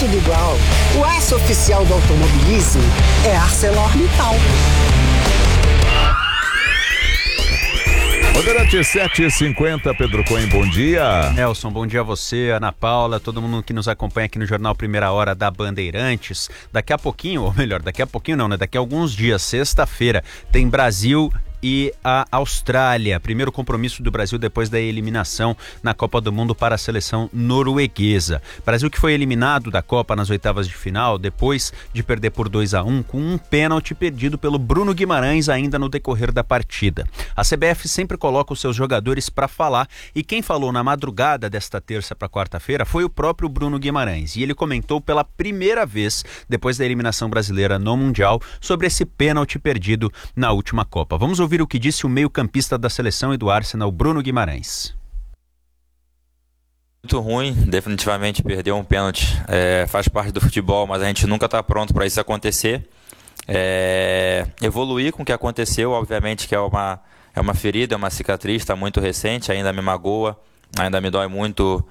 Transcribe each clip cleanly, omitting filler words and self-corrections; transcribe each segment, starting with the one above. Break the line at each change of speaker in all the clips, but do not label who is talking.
tudo igual. O aço oficial do automobilismo é ArcelorMittal.
Bandeirante 7h50, Pedro Cohen, bom dia.
Nelson, bom dia a você, Ana Paula, todo mundo que nos acompanha aqui no Jornal Primeira Hora da Bandeirantes. Daqui a pouquinho, ou melhor, daqui a pouquinho não, né? Daqui a alguns dias, sexta-feira, tem Brasil e a Austrália. Primeiro compromisso do Brasil depois da eliminação na Copa do Mundo para a seleção norueguesa. Brasil que foi eliminado da Copa nas oitavas de final depois de perder por 2-1 com um pênalti perdido pelo Bruno Guimarães ainda no decorrer da partida. A CBF sempre coloca os seus jogadores para falar e quem falou na madrugada desta terça para quarta-feira foi o próprio Bruno Guimarães e ele comentou pela primeira vez depois da eliminação brasileira no Mundial sobre esse pênalti perdido na última Copa. Vamos ouvir o que disse o meio-campista da seleção e do Arsenal, Bruno Guimarães.
Muito ruim, definitivamente perder um pênalti faz parte do futebol, mas a gente nunca está pronto para isso acontecer. Evoluir com o que aconteceu, obviamente que é uma ferida, é uma cicatriz, está muito recente, ainda me magoa, ainda me dói muito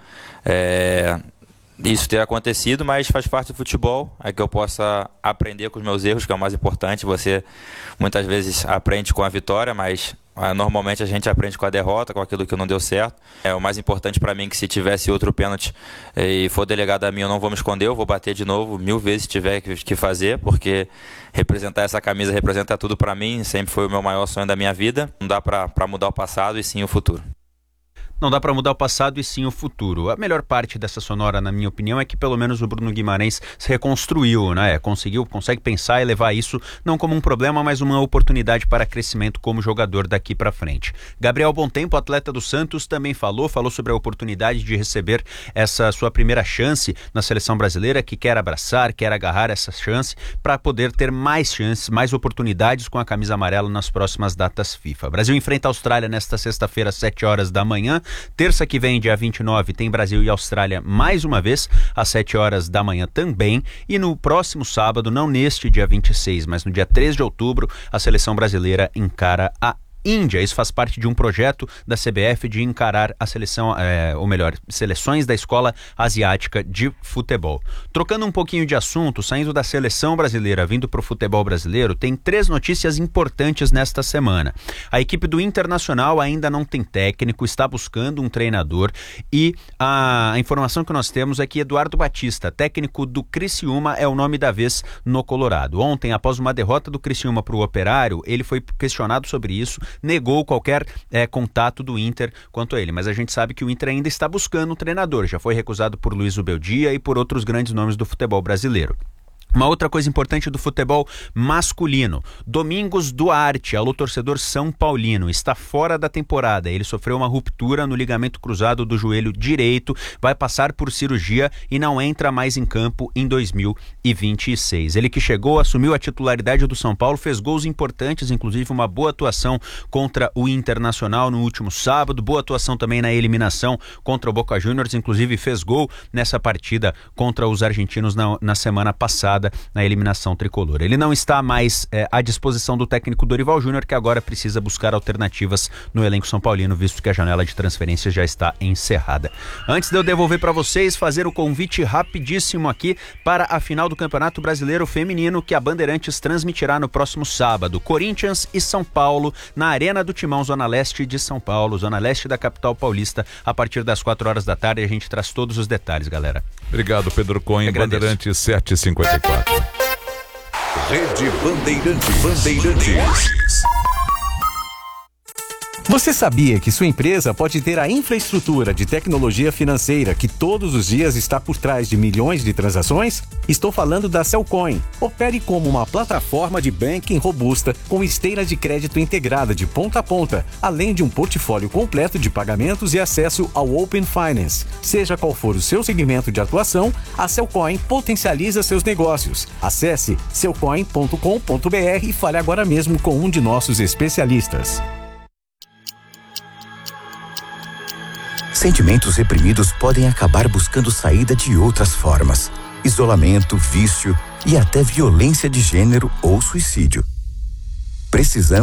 isso ter acontecido, mas faz parte do futebol, é que eu possa aprender com os meus erros, que é o mais importante. Você muitas vezes aprende com a vitória, mas normalmente a gente aprende com a derrota, com aquilo que não deu certo. O mais importante para mim é que se tivesse outro pênalti e for delegado a mim, eu não vou me esconder, eu vou bater de novo 1000 vezes se tiver que fazer, porque representar essa camisa representa tudo para mim, sempre foi o meu maior sonho da minha vida. Não dá para mudar o passado e sim o futuro.
Não dá para mudar o passado e sim o futuro. A melhor parte dessa sonora, na minha opinião, é que pelo menos o Bruno Guimarães se reconstruiu, né? Consegue pensar e levar isso não como um problema, mas uma oportunidade para crescimento como jogador daqui para frente. Gabriel Bontempo, atleta do Santos, também falou sobre a oportunidade de receber essa sua primeira chance na seleção brasileira, que quer abraçar, quer agarrar essa chance para poder ter mais chances, mais oportunidades com a camisa amarela nas próximas datas FIFA. O Brasil enfrenta a Austrália nesta sexta-feira, às 7 horas da manhã. Terça que vem, dia 29, tem Brasil e Austrália mais uma vez, às 7 horas da manhã também. E no próximo sábado, não neste dia 26, mas no dia 3 de outubro, a seleção brasileira encara a Índia. Isso faz parte de um projeto da CBF de encarar a seleção, seleções da Escola Asiática de Futebol. Trocando um pouquinho de assunto, saindo da seleção brasileira, vindo para o futebol brasileiro, tem 3 notícias importantes nesta semana. A equipe do Internacional ainda não tem técnico, está buscando um treinador e a informação que nós temos é que Eduardo Batista, técnico do Criciúma, é o nome da vez no Colorado. Ontem, após uma derrota do Criciúma para o Operário, ele foi questionado sobre isso, negou qualquer contato do Inter quanto a ele, mas a gente sabe que o Inter ainda está buscando um treinador, já foi recusado por Luiz Ubeldia e por outros grandes nomes do futebol brasileiro. Uma outra coisa importante do futebol masculino, Domingos Duarte, alô torcedor São Paulino, está fora da temporada. Ele sofreu uma ruptura no ligamento cruzado do joelho direito, vai passar por cirurgia e não entra mais em campo em 2026. Ele que chegou, assumiu a titularidade do São Paulo, fez gols importantes, inclusive uma boa atuação contra o Internacional no último sábado, boa atuação também na eliminação contra o Boca Juniors, inclusive fez gol nessa partida contra os argentinos na semana passada, na eliminação tricolor. Ele não está mais à disposição do técnico Dorival Júnior, que agora precisa buscar alternativas no elenco São Paulino, visto que a janela de transferências já está encerrada. Antes de eu devolver para vocês, fazer o convite rapidíssimo aqui para a final do Campeonato Brasileiro Feminino, que a Bandeirantes transmitirá no próximo sábado. Corinthians e São Paulo, na Arena do Timão, Zona Leste de São Paulo, Zona Leste da capital paulista, a partir das 4 horas da tarde. A gente traz todos os detalhes, galera.
Obrigado, Pedro Cohen. Bandeirantes 7h54.
Rede Bandeirantes.
Você sabia que sua empresa pode ter a infraestrutura de tecnologia financeira que todos os dias está por trás de milhões de transações? Estou falando da Cellcoin. Opere como uma plataforma de banking robusta com esteira de crédito integrada de ponta a ponta, além de um portfólio completo de pagamentos e acesso ao Open Finance. Seja qual for o seu segmento de atuação, a Cellcoin potencializa seus negócios. Acesse cellcoin.com.br e fale agora mesmo com um de nossos especialistas.
Sentimentos reprimidos podem acabar buscando saída de outras formas: isolamento, vício e até violência de gênero ou suicídio. Precisamos